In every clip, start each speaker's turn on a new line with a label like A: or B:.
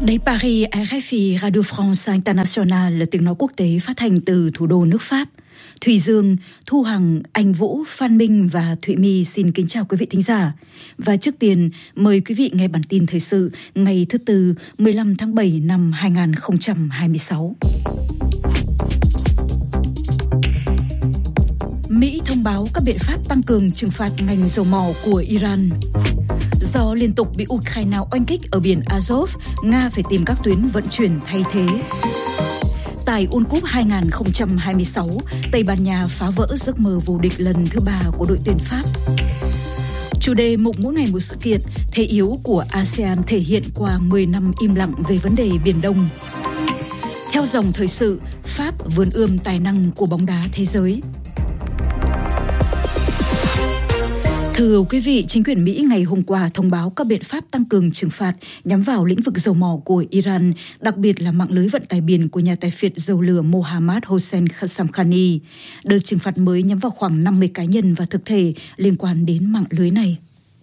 A: Đây Paris, RFI, Radio France International là tiếng nói quốc tế phát hành từ thủ đô nước Pháp. Thùy Dương, Thu Hằng, Anh Vũ, Phan Minh và Thụy My xin kính chào quý vị thính giả. Và trước tiên, mời quý vị nghe bản tin thời sự ngày thứ Tư, 15 tháng 7 năm 2026. Mỹ thông báo các biện pháp tăng cường trừng phạt ngành dầu mỏ của Iran. Do liên tục bị Ukraine oanh kích ở biển Azov, Nga phải tìm các tuyến vận chuyển thay thế. Tại World Cup 2026, Tây Ban Nha phá vỡ giấc mơ vô địch lần thứ 3 của đội tuyển Pháp. Chủ đề mục mỗi ngày một sự kiện, thế yếu của ASEAN thể hiện qua 10 năm im lặng về vấn đề Biển Đông. Theo dòng thời sự, Pháp vươn ươm tài năng của bóng đá thế giới. Thưa quý vị, chính quyền Mỹ ngày hôm qua thông báo các biện pháp tăng cường trừng phạt nhắm vào lĩnh vực dầu mỏ của Iran, đặc biệt là mạng lưới vận tải biển của nhà tài phiệt dầu lửa Mohammad Hossein Khassamkhani. Đợt trừng phạt mới nhắm vào khoảng 50 cá nhân và thực thể liên quan đến mạng lưới này.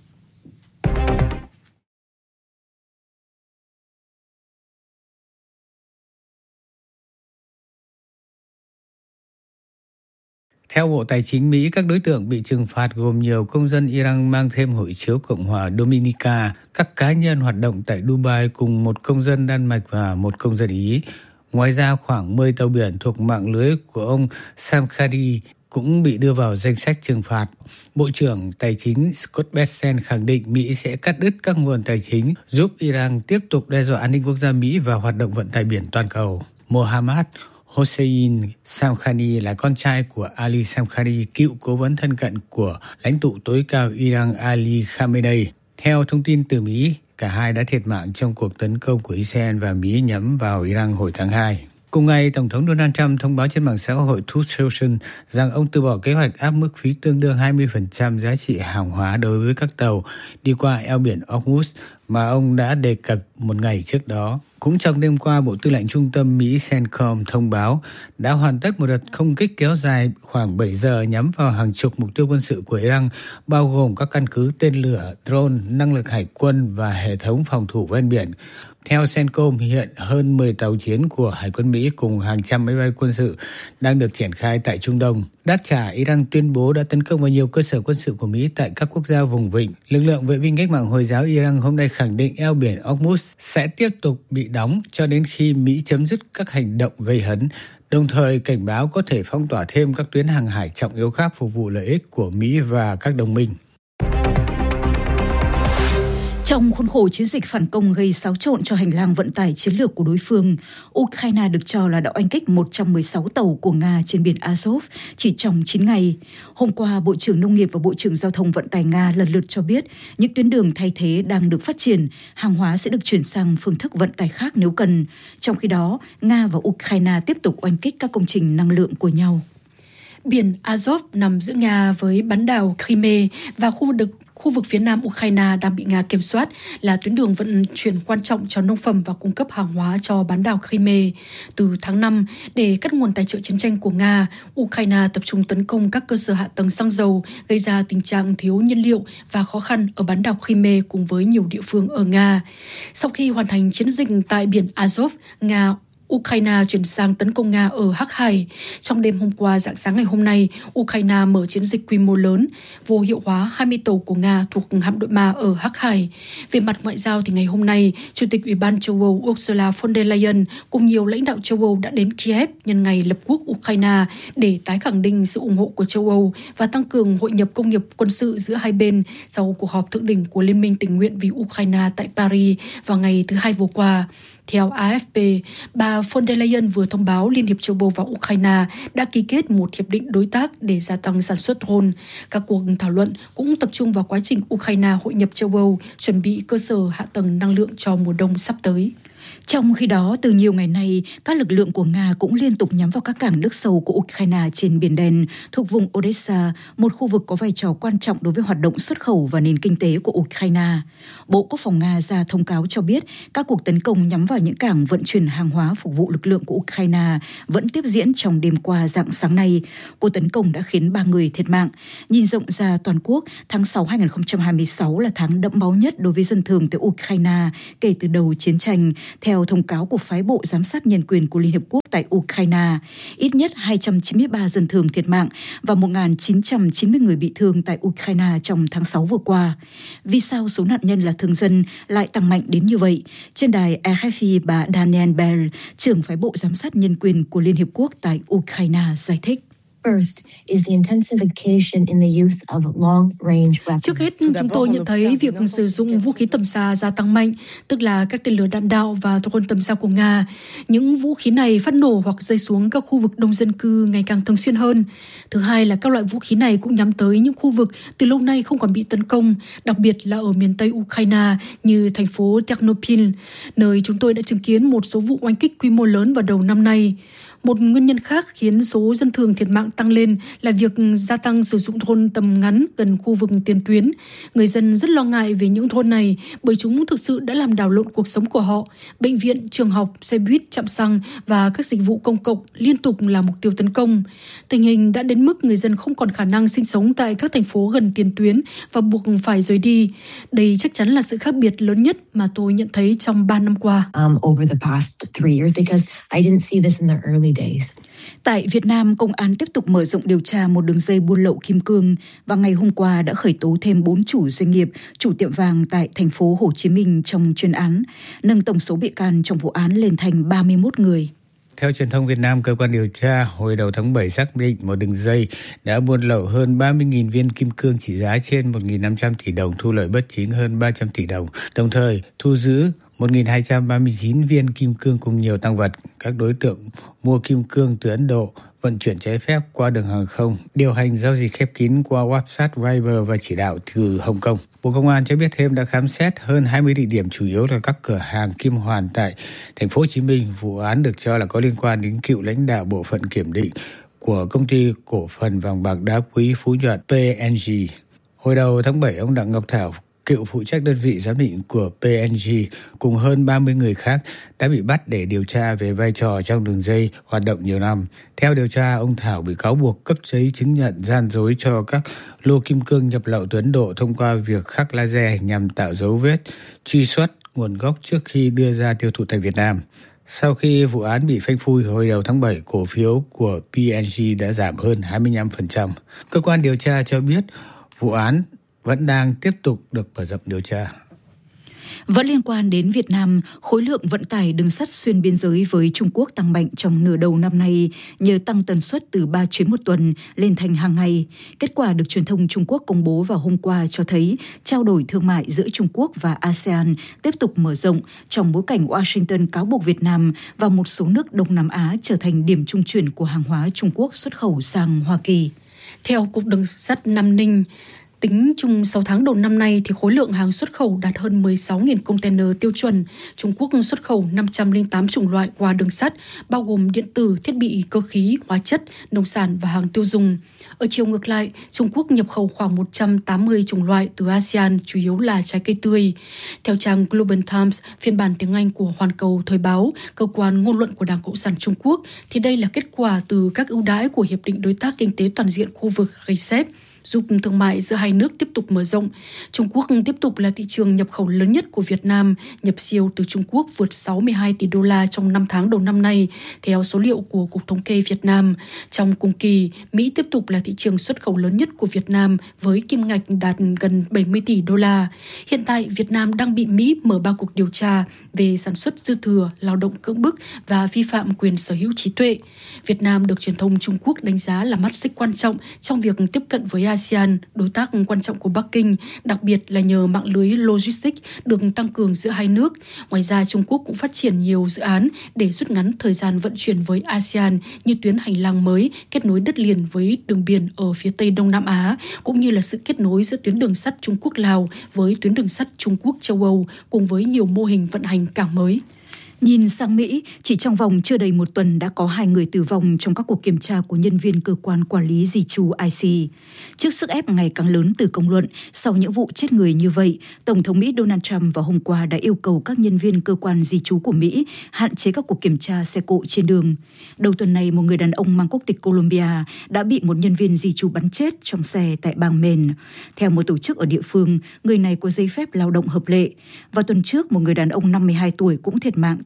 B: Theo Bộ Tài chính Mỹ, các đối tượng bị trừng phạt gồm nhiều công dân Iran mang thêm hộ chiếu Cộng hòa Dominica, các cá nhân hoạt động tại Dubai cùng một công dân Đan Mạch và một công dân Ý. Ngoài ra, khoảng 10 tàu biển thuộc mạng lưới của ông Samkhani cũng bị đưa vào danh sách trừng phạt. Bộ trưởng Tài chính Scott Bessent khẳng định Mỹ sẽ cắt đứt các nguồn tài chính giúp Iran tiếp tục đe dọa an ninh quốc gia Mỹ và hoạt động vận tải biển toàn cầu. Mohammad Hossein Samkhani là con trai của Ali Samkhani, cựu cố vấn thân cận của lãnh tụ tối cao Iran Ali Khamenei. Theo thông tin từ Mỹ, cả hai đã thiệt mạng trong cuộc tấn công của Israel và Mỹ nhắm vào Iran hồi tháng 2. Cùng ngày, Tổng thống Donald Trump thông báo trên mạng xã hội Truth Social rằng ông từ bỏ kế hoạch áp mức phí tương đương 20% giá trị hàng hóa đối với các tàu đi qua eo biển Hormuz mà ông đã đề cập một ngày trước đó. Cũng trong đêm qua, Bộ Tư lệnh Trung tâm Mỹ CENTCOM thông báo đã hoàn tất một đợt không kích kéo dài khoảng 7 giờ nhắm vào hàng chục mục tiêu quân sự của Iran, bao gồm các căn cứ tên lửa, drone, năng lực hải quân và hệ thống phòng thủ ven biển. Theo CENTCOM, hiện hơn 10 tàu chiến của Hải quân Mỹ cùng hàng trăm máy bay quân sự đang được triển khai tại Trung Đông. Đáp trả, Iran tuyên bố đã tấn công vào nhiều cơ sở quân sự của Mỹ tại các quốc gia vùng vịnh. Lực lượng vệ binh cách mạng Hồi giáo Iran hôm nay khẳng định eo biển Hormuz sẽ tiếp tục bị đóng cho đến khi Mỹ chấm dứt các hành động gây hấn, đồng thời cảnh báo có thể phong tỏa thêm các tuyến hàng hải trọng yếu khác phục vụ lợi ích của Mỹ và các đồng minh.
A: Trong khuôn khổ chiến dịch phản công gây xáo trộn cho hành lang vận tải chiến lược của đối phương, Ukraine được cho là đã oanh kích 116 tàu của Nga trên biển Azov chỉ trong 9 ngày. Hôm qua, Bộ trưởng Nông nghiệp và Bộ trưởng Giao thông Vận tải Nga lần lượt cho biết những tuyến đường thay thế đang được phát triển, hàng hóa sẽ được chuyển sang phương thức vận tải khác nếu cần. Trong khi đó, Nga và Ukraine tiếp tục oanh kích các công trình năng lượng của nhau.
C: Biển Azov nằm giữa Nga với bán đảo Crimea và khu vực phía nam Ukraine đang bị Nga kiểm soát, là tuyến đường vận chuyển quan trọng cho nông phẩm và cung cấp hàng hóa cho bán đảo Crimea. Từ tháng 5, để cắt nguồn tài trợ chiến tranh của Nga, Ukraine tập trung tấn công các cơ sở hạ tầng xăng dầu, gây ra tình trạng thiếu nhiên liệu và khó khăn ở bán đảo Crimea cùng với nhiều địa phương ở Nga. Sau khi hoàn thành chiến dịch tại biển Azov, Ukraine chuyển sang tấn công Nga ở Hắc Hải. Trong đêm hôm qua, rạng sáng ngày hôm nay, Ukraine mở chiến dịch quy mô lớn, vô hiệu hóa 20 tàu của Nga thuộc hạm đội Ma ở Hắc Hải. Về mặt ngoại giao thì ngày hôm nay, Chủ tịch Ủy ban châu Âu Ursula von der Leyen cùng nhiều lãnh đạo châu Âu đã đến Kiev nhân ngày lập quốc Ukraine để tái khẳng định sự ủng hộ của châu Âu và tăng cường hội nhập công nghiệp quân sự giữa hai bên sau cuộc họp thượng đỉnh của Liên minh tình nguyện vì Ukraine tại Paris vào ngày thứ Hai vừa qua. Theo AFP, bà von der Leyen vừa thông báo Liên hiệp châu Âu và Ukraine đã ký kết một hiệp định đối tác để gia tăng sản xuất drone. Các cuộc thảo luận cũng tập trung vào quá trình Ukraine hội nhập châu Âu, chuẩn bị cơ sở hạ tầng năng lượng cho mùa đông sắp tới.
A: Trong khi đó, từ nhiều ngày nay, các lực lượng của Nga cũng liên tục nhắm vào các cảng nước sâu của Ukraine trên Biển Đen, thuộc vùng Odessa, một khu vực có vai trò quan trọng đối với hoạt động xuất khẩu và nền kinh tế của Ukraine. Bộ Quốc phòng Nga ra thông cáo cho biết các cuộc tấn công nhắm vào những cảng vận chuyển hàng hóa phục vụ lực lượng của Ukraine vẫn tiếp diễn trong đêm qua rạng sáng nay. Cuộc tấn công đã khiến 3 người thiệt mạng. Nhìn rộng ra toàn quốc, tháng 6 2026 là tháng đẫm máu nhất đối với dân thường tại Ukraine kể từ đầu chiến tranh. Theo thông cáo của phái bộ giám sát nhân quyền của Liên Hợp Quốc tại Ukraine, ít nhất 293 dân thường thiệt mạng và 1.990 người bị thương tại Ukraine trong tháng 6 vừa qua. Vì sao số nạn nhân là thường dân lại tăng mạnh đến như vậy? Trên đài RFI, bà Danielle Bell, trưởng phái bộ giám sát nhân quyền của Liên Hiệp Quốc tại Ukraine, giải thích.
C: Trước hết, chúng tôi nhận thấy việc sử dụng vũ khí tầm xa gia tăng mạnh, tức là các tên lửa đạn đạo và drone tầm xa của Nga. Những vũ khí này phát nổ hoặc rơi xuống các khu vực đông dân cư ngày càng thường xuyên hơn. Thứ hai là các loại vũ khí này cũng nhắm tới những khu vực từ lâu nay không còn bị tấn công, đặc biệt là ở miền Tây Ukraine như thành phố Ternopil, nơi chúng tôi đã chứng kiến một số vụ oanh kích quy mô lớn vào đầu năm nay. Một nguyên nhân khác khiến số dân thường thiệt mạng tăng lên là việc gia tăng sử dụng drone tầm ngắn gần khu vực tiền tuyến. Người dân rất lo ngại về những drone này bởi chúng thực sự đã làm đảo lộn cuộc sống của họ. Bệnh viện, trường học, xe buýt, trạm xăng và các dịch vụ công cộng liên tục là mục tiêu tấn công. Tình hình đã đến mức người dân không còn khả năng sinh sống tại các thành phố gần tiền tuyến và buộc phải rời đi. Đây chắc chắn là sự khác biệt lớn nhất mà tôi nhận thấy trong 3 năm qua.
A: Tại Việt Nam, công an tiếp tục mở rộng điều tra một đường dây buôn lậu kim cương và ngày hôm qua đã khởi tố thêm 4 chủ doanh nghiệp, chủ tiệm vàng tại thành phố Hồ Chí Minh trong chuyên án, nâng tổng số bị can trong vụ án lên thành 31 người.
B: Theo truyền thông Việt Nam, cơ quan điều tra hồi đầu tháng 7 xác định một đường dây đã buôn lậu hơn 30.000 viên kim cương trị giá trên 1.500 tỷ đồng, thu lợi bất chính hơn 300 tỷ đồng, đồng thời thu giữ 1.239 viên kim cương cùng nhiều tang vật. Các đối tượng mua kim cương từ Ấn Độ, vận chuyển trái phép qua đường hàng không, điều hành giao dịch khép kín qua website Viber và chỉ đạo từ Hồng Kông. Bộ Công an cho biết thêm đã khám xét hơn 20 địa điểm, chủ yếu là các cửa hàng kim hoàn tại thành phố Hồ Chí Minh. Vụ án được cho là có liên quan đến cựu lãnh đạo bộ phận kiểm định của công ty cổ phần vàng bạc đá quý Phú Nhuận PNG. Hồi đầu tháng 7, ông Đặng Ngọc Thảo, cựu phụ trách đơn vị giám định của PNG cùng hơn 30 người khác đã bị bắt để điều tra về vai trò trong đường dây hoạt động nhiều năm. Theo điều tra, ông Thảo bị cáo buộc cấp giấy chứng nhận gian dối cho các lô kim cương nhập lậu từ Ấn Độ thông qua việc khắc laser nhằm tạo dấu vết truy xuất nguồn gốc trước khi đưa ra tiêu thụ tại Việt Nam. Sau khi vụ án bị phanh phui hồi đầu tháng 7, cổ phiếu của PNG đã giảm hơn 25%. Cơ quan điều tra cho biết vụ án vẫn đang tiếp tục được mở rộng điều tra.
A: Vẫn liên quan đến Việt Nam, khối lượng vận tải đường sắt xuyên biên giới với Trung Quốc tăng mạnh trong nửa đầu năm nay nhờ tăng tần suất từ 3 chuyến một tuần lên thành hàng ngày. Kết quả được truyền thông Trung Quốc công bố vào hôm qua cho thấy trao đổi thương mại giữa Trung Quốc và ASEAN tiếp tục mở rộng trong bối cảnh Washington cáo buộc Việt Nam và một số nước Đông Nam Á trở thành điểm trung chuyển của hàng hóa Trung Quốc xuất khẩu sang Hoa Kỳ.
C: Theo Cục Đường sắt Nam Ninh, tính chung 6 tháng đầu năm nay thì khối lượng hàng xuất khẩu đạt hơn 16.000 container tiêu chuẩn. Trung Quốc xuất khẩu 508 chủng loại qua đường sắt, bao gồm điện tử, thiết bị cơ khí, hóa chất, nông sản và hàng tiêu dùng. Ở chiều ngược lại, Trung Quốc nhập khẩu khoảng 180 chủng loại từ ASEAN, chủ yếu là trái cây tươi. Theo trang Global Times, phiên bản tiếng Anh của Hoàn Cầu Thời báo, cơ quan ngôn luận của Đảng Cộng sản Trung Quốc, thì đây là kết quả từ các ưu đãi của Hiệp định Đối tác Kinh tế Toàn diện khu vực RCEP, giúp thương mại giữa hai nước tiếp tục mở rộng. Trung Quốc tiếp tục là thị trường nhập khẩu lớn nhất của Việt Nam, nhập siêu từ Trung Quốc vượt 62 tỷ đô la trong 5 tháng đầu năm nay, theo số liệu của Cục Thống kê Việt Nam. Trong cùng kỳ, Mỹ tiếp tục là thị trường xuất khẩu lớn nhất của Việt Nam với kim ngạch đạt gần 70 tỷ đô la. Hiện tại, Việt Nam đang bị Mỹ mở 3 cuộc điều tra về sản xuất dư thừa, lao động cưỡng bức và vi phạm quyền sở hữu trí tuệ. Việt Nam được truyền thông Trung Quốc đánh giá là mắt xích quan trọng trong việc tiếp cận với ASEAN, đối tác quan trọng của Bắc Kinh, đặc biệt là nhờ mạng lưới logistics được tăng cường giữa hai nước. Ngoài ra, Trung Quốc cũng phát triển nhiều dự án để rút ngắn thời gian vận chuyển với ASEAN như tuyến hành lang mới kết nối đất liền với đường biển ở phía Tây Đông Nam Á, cũng như là sự kết nối giữa tuyến đường sắt Trung Quốc-Lào với tuyến đường sắt Trung Quốc-châu Âu, cùng với nhiều mô hình vận hành cảng mới.
A: Nhìn sang Mỹ, chỉ trong vòng chưa đầy một tuần đã có 2 người tử vong trong các cuộc kiểm tra của nhân viên cơ quan quản lý di trú ICE. Trước sức ép ngày càng lớn từ công luận, sau những vụ chết người như vậy, Tổng thống Mỹ Donald Trump vào hôm qua đã yêu cầu các nhân viên cơ quan di trú của Mỹ hạn chế các cuộc kiểm tra xe cộ trên đường. Đầu tuần này, một người đàn ông mang quốc tịch Colombia đã bị một nhân viên di trú bắn chết trong xe tại bang Maine. Theo một tổ chức ở địa phương, người này có giấy phép lao động hợp lệ. Vào tuần trước, một người đàn ông 52 tuổi cũng thiệt mạng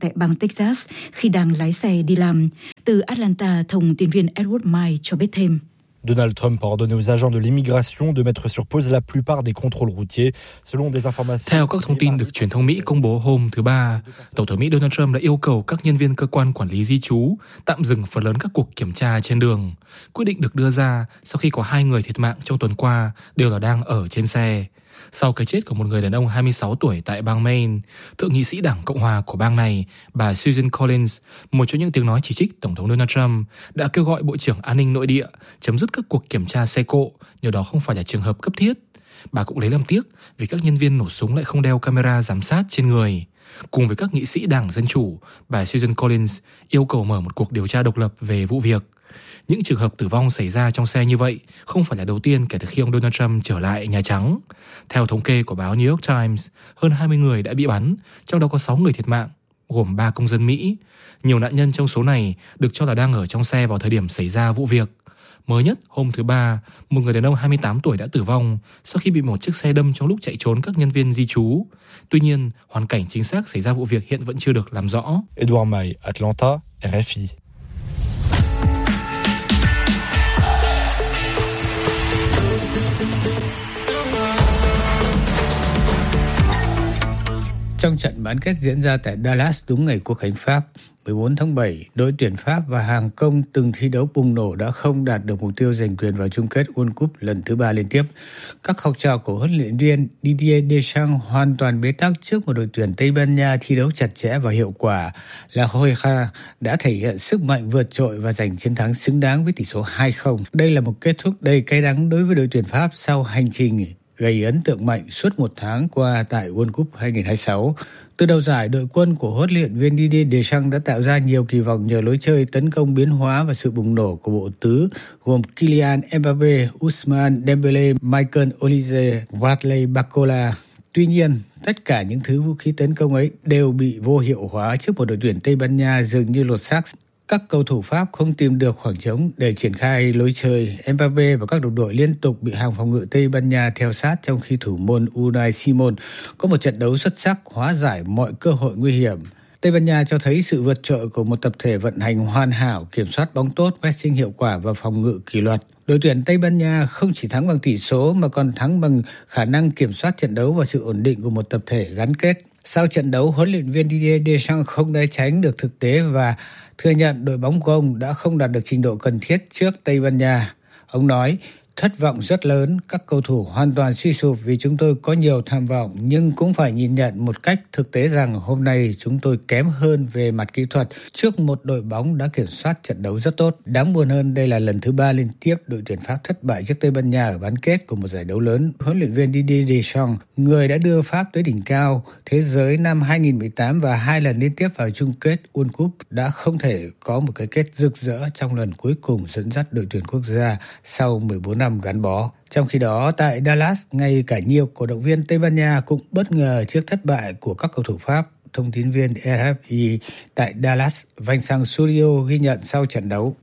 A: tại bang Texas khi đang lái xe đi làm. Từ Atlanta, thông tin viên Edward Mai cho biết thêm.
D: Donald Trump a ordonné aux agents de l'immigration de mettre sur pause la plupart des contrôles routiers, selon des informations.
E: Theo các thông tin được truyền thông Mỹ công bố hôm thứ Ba, Tổng thống Mỹ Donald Trump đã yêu cầu các nhân viên cơ quan quản lý di trú tạm dừng phần lớn các cuộc kiểm tra trên đường. Quyết định được đưa ra sau khi có 2 người thiệt mạng trong tuần qua đều là đang ở trên xe. Sau cái chết của một người đàn ông 26 tuổi tại bang Maine, thượng nghị sĩ Đảng Cộng hòa của bang này, bà Susan Collins, một trong những tiếng nói chỉ trích Tổng thống Donald Trump, đã kêu gọi Bộ trưởng An ninh Nội địa chấm dứt các cuộc kiểm tra xe cộ nếu đó không phải là trường hợp cấp thiết. Bà cũng lấy làm tiếc vì các nhân viên nổ súng lại không đeo camera giám sát trên người. Cùng với các nghị sĩ Đảng Dân Chủ, bà Susan Collins yêu cầu mở một cuộc điều tra độc lập về vụ việc. Những trường hợp tử vong xảy ra trong xe như vậy không phải là đầu tiên kể từ khi ông Donald Trump trở lại Nhà Trắng. Theo thống kê của báo New York Times, hơn 20 người đã bị bắn, trong đó có 6 người thiệt mạng, gồm 3 công dân Mỹ. Nhiều nạn nhân trong số này được cho là đang ở trong xe vào thời điểm xảy ra vụ việc. Mới nhất, hôm thứ Ba, một người đàn ông 28 tuổi đã tử vong sau khi bị một chiếc xe đâm trong lúc chạy trốn các nhân viên di trú. Tuy nhiên, hoàn cảnh chính xác xảy ra vụ việc hiện vẫn chưa được làm rõ.
D: Edward Mai, Atlanta, RFI.
B: Trong trận bán kết diễn ra tại Dallas đúng ngày Quốc khánh Pháp 14 tháng 7, đội tuyển Pháp và hàng công từng thi đấu bùng nổ đã không đạt được mục tiêu giành quyền vào chung kết World Cup lần thứ 3 liên tiếp. Các học trò của huấn luyện viên Didier Deschamps hoàn toàn bế tắc trước một đội tuyển Tây Ban Nha thi đấu chặt chẽ và hiệu quả. La Roja đã thể hiện sức mạnh vượt trội và giành chiến thắng xứng đáng với tỷ số 2-0. Đây là một kết thúc đầy cay đắng đối với đội tuyển Pháp sau hành trình gây ấn tượng mạnh suốt một tháng qua tại World Cup 2026. Từ đầu giải, đội quân của huấn luyện viên Didier Deschamps đã tạo ra nhiều kỳ vọng nhờ lối chơi tấn công biến hóa và sự bùng nổ của bộ tứ gồm Kylian Mbappé, Ousmane Dembélé, Michael Olise, Bradley Barcola. Tuy nhiên, tất cả những thứ vũ khí tấn công ấy đều bị vô hiệu hóa trước một đội tuyển Tây Ban Nha dường như lột xác. Các cầu thủ Pháp không tìm được khoảng trống để triển khai lối chơi. Mbappé và các đồng đội liên tục bị hàng phòng ngự Tây Ban Nha theo sát, trong khi thủ môn Unai Simon có một trận đấu xuất sắc hóa giải mọi cơ hội nguy hiểm. Tây Ban Nha cho thấy sự vượt trội của một tập thể vận hành hoàn hảo, kiểm soát bóng tốt, pressing hiệu quả và phòng ngự kỷ luật. Đội tuyển Tây Ban Nha không chỉ thắng bằng tỷ số mà còn thắng bằng khả năng kiểm soát trận đấu và sự ổn định của một tập thể gắn kết. Sau trận đấu, huấn luyện viên Didier Deschamps không né tránh được thực tế và thừa nhận đội bóng của ông đã không đạt được trình độ cần thiết trước Tây Ban Nha. Ông nói, thất vọng rất lớn, các cầu thủ hoàn toàn suy sụp vì chúng tôi có nhiều tham vọng, nhưng cũng phải nhìn nhận một cách thực tế rằng hôm nay chúng tôi kém hơn về mặt kỹ thuật trước một đội bóng đã kiểm soát trận đấu rất tốt. Đáng buồn hơn, đây là lần thứ 3 liên tiếp đội tuyển Pháp thất bại trước Tây Ban Nha ở bán kết của một giải đấu lớn. Huấn luyện viên Didier Deschamps, người đã đưa Pháp tới đỉnh cao thế giới năm 2018 và 2 lần liên tiếp vào chung kết World Cup, đã không thể có một cái kết rực rỡ trong lần cuối cùng dẫn dắt đội tuyển quốc gia sau 14 năm gắn bó. Trong khi đó, tại Dallas, ngay cả nhiều cổ động viên Tây Ban Nha cũng bất ngờ trước thất bại của các cầu thủ Pháp. Thông tin viên RFI tại Dallas, Vincent Surio ghi nhận sau trận đấu.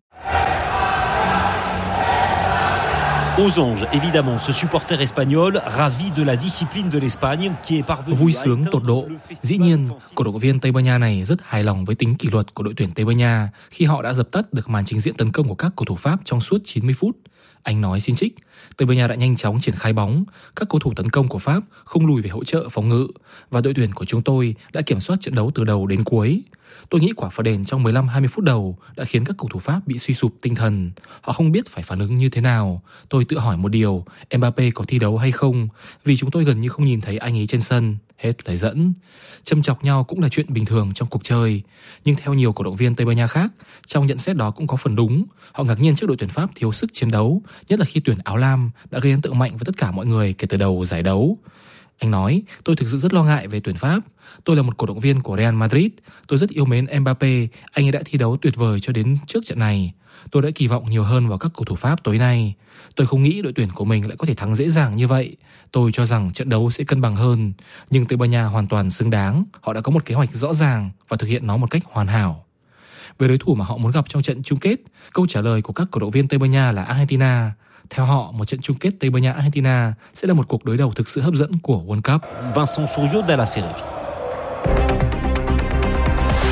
F: Aux anges, évidemment, ce supporter espagnol ravi de la discipline de l'Espagne qui est parvenu.
E: Vui sướng tột độ. Dĩ nhiên, cổ động viên Tây Ban Nha này rất hài lòng với tính kỷ luật của đội tuyển Tây Ban Nha khi họ đã dập tắt được màn trình diễn tấn công của các cầu thủ Pháp trong suốt 90 phút. Anh nói xin trích, Tây Ban Nha đã nhanh chóng triển khai bóng, các cầu thủ tấn công của Pháp không lùi về hỗ trợ phòng ngự và đội tuyển của chúng tôi đã kiểm soát trận đấu từ đầu đến cuối. Tôi nghĩ quả phạt đền trong 15-20 phút đầu đã khiến các cầu thủ Pháp bị suy sụp tinh thần. Họ không biết phải phản ứng như thế nào. Tôi tự hỏi một điều, Mbappé có thi đấu hay không? Vì chúng tôi gần như không nhìn thấy anh ấy trên sân. Hết lời dẫn. Châm chọc nhau cũng là chuyện bình thường trong cuộc chơi. Nhưng theo nhiều cổ động viên Tây Ban Nha khác, trong nhận xét đó cũng có phần đúng. Họ ngạc nhiên trước đội tuyển Pháp thiếu sức chiến đấu, nhất là khi tuyển áo lam đã gây ấn tượng mạnh với tất cả mọi người kể từ đầu giải đấu. Anh nói, tôi thực sự rất lo ngại về tuyển Pháp. Tôi là một cổ động viên của Real Madrid. Tôi rất yêu mến Mbappé. Anh ấy đã thi đấu tuyệt vời cho đến trước trận này. Tôi đã kỳ vọng nhiều hơn vào các cầu thủ Pháp tối nay. Tôi không nghĩ đội tuyển của mình lại có thể thắng dễ dàng như vậy. Tôi cho rằng trận đấu sẽ cân bằng hơn. Nhưng Tây Ban Nha hoàn toàn xứng đáng. Họ đã có một kế hoạch rõ ràng và thực hiện nó một cách hoàn hảo. Về đối thủ mà họ muốn gặp trong trận chung kết, câu trả lời của các cổ động viên Tây Ban Nha là Argentina. Theo họ, một trận chung kết Tây Ban Nha-Argentina sẽ là một cuộc đối đầu thực sự hấp dẫn của World Cup.
F: Vincent Surio de la série.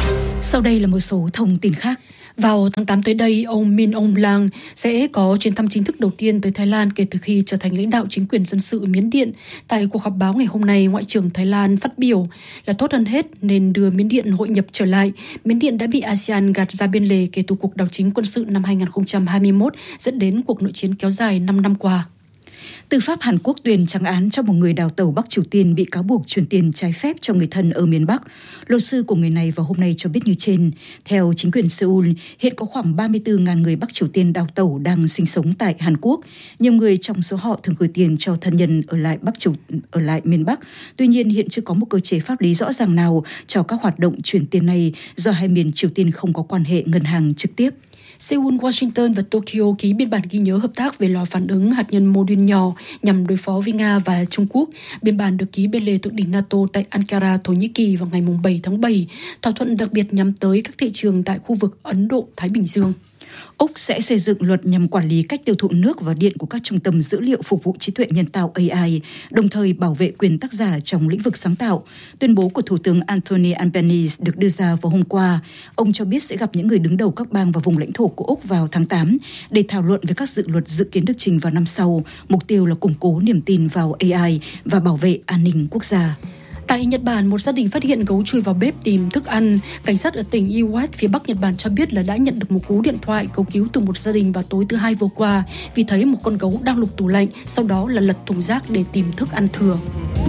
A: Sau đây là một số thông tin khác.
C: Vào tháng 8 tới đây, ông Min Aung Hlaing sẽ có chuyến thăm chính thức đầu tiên tới Thái Lan kể từ khi trở thành lãnh đạo chính quyền dân sự Miến Điện. Tại cuộc họp báo ngày hôm nay, Ngoại trưởng Thái Lan phát biểu là tốt hơn hết nên đưa Miến Điện hội nhập trở lại. Miến Điện đã bị ASEAN gạt ra bên lề kể từ cuộc đảo chính quân sự năm 2021, dẫn đến cuộc nội chiến kéo dài 5 năm qua.
A: Tư pháp Hàn Quốc tuyên trắng án cho một người đào tẩu Bắc Triều Tiên bị cáo buộc chuyển tiền trái phép cho người thân ở miền Bắc. Luật sư của người này vào hôm nay cho biết như trên. Theo chính quyền Seoul, hiện có khoảng 34.000 người Bắc Triều Tiên đào tẩu đang sinh sống tại Hàn Quốc. Nhiều người trong số họ thường gửi tiền cho thân nhân ở lại miền Bắc. Tuy nhiên, hiện chưa có một cơ chế pháp lý rõ ràng nào cho các hoạt động chuyển tiền này do hai miền Triều Tiên không có quan hệ ngân hàng trực tiếp.
C: Seoul, Washington và Tokyo ký biên bản ghi nhớ hợp tác về lò phản ứng hạt nhân mô đun nhỏ nhằm đối phó với Nga và Trung Quốc. Biên bản được ký bên lề thượng đỉnh NATO tại Ankara, Thổ Nhĩ Kỳ vào ngày 7 tháng 7. Thỏa thuận đặc biệt nhắm tới các thị trường tại khu vực Ấn Độ-Thái Bình Dương.
A: Úc sẽ xây dựng luật nhằm quản lý cách tiêu thụ nước và điện của các trung tâm dữ liệu phục vụ trí tuệ nhân tạo AI, đồng thời bảo vệ quyền tác giả trong lĩnh vực sáng tạo. Tuyên bố của Thủ tướng Anthony Albanese được đưa ra vào hôm qua. Ông cho biết sẽ gặp những người đứng đầu các bang và vùng lãnh thổ của Úc vào tháng 8 để thảo luận về các dự luật dự kiến được trình vào năm sau. Mục tiêu là củng cố niềm tin vào AI và bảo vệ an ninh quốc gia.
C: Tại Nhật Bản, một gia đình phát hiện gấu chui vào bếp tìm thức ăn. Cảnh sát ở tỉnh Iwate, phía Bắc Nhật Bản cho biết là đã nhận được một cú điện thoại cầu cứu từ một gia đình vào tối thứ Hai vừa qua vì thấy một con gấu đang lục tủ lạnh, sau đó là lật thùng rác để tìm thức ăn thừa.